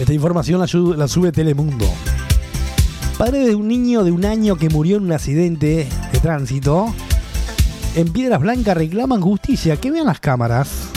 Esta información la sube Telemundo. Padre de un niño de 1 año que murió en un accidente de tránsito en Piedras Blancas reclaman justicia. Que vean las cámaras.